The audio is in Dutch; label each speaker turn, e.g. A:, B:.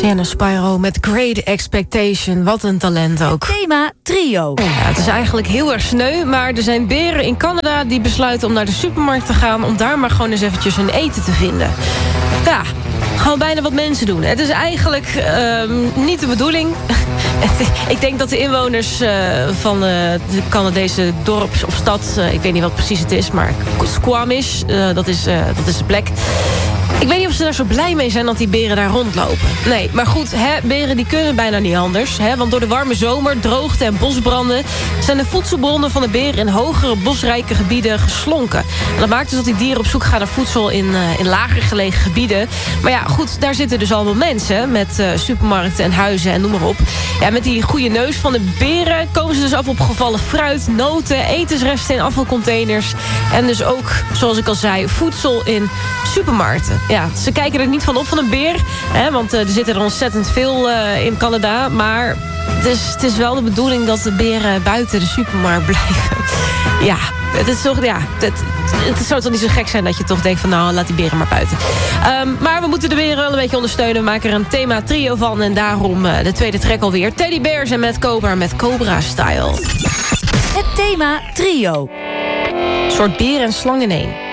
A: Sienna Spyro met Great Expectation. Wat een talent ook.
B: Thema trio.
A: Ja, het is eigenlijk heel erg sneu, maar er zijn beren in Canada die besluiten om naar de supermarkt te gaan om daar maar gewoon eens eventjes hun eten te vinden. Ja, gewoon bijna wat mensen doen. Het is eigenlijk niet de bedoeling. Ik denk dat de inwoners van de Canadese dorp of stad, ik weet niet wat precies het is, maar Squamish, dat is de plek. Ik weet niet of ze daar zo blij mee zijn dat die beren daar rondlopen. Nee, maar goed, beren die kunnen bijna niet anders. Want door de warme zomer, droogte en bosbranden zijn de voedselbronnen van de beren in hogere bosrijke gebieden geslonken. En dat maakt dus dat die dieren op zoek gaan naar voedsel in lager gelegen gebieden. Maar ja, goed, daar zitten dus allemaal mensen met supermarkten en huizen en noem maar op. Ja, met die goede neus van de beren komen ze dus af op gevallen fruit, noten, etensresten in afvalcontainers. En dus ook, zoals ik al zei, voedsel in supermarkten. Ja, ze kijken er niet van op van een beer. Want er zitten er ontzettend veel in Canada. Maar het is wel de bedoeling dat de beren buiten de supermarkt blijven. Ja, het is toch, ja, het zou toch niet zo gek zijn dat je toch denkt van nou, laat die beren maar buiten. Maar we moeten de beren wel een beetje ondersteunen. We maken er een thema trio van. En daarom de tweede track alweer. Teddy Bears en Matt Cobra met Cobra Style.
B: Het thema trio.
A: Een soort beer en slang in één.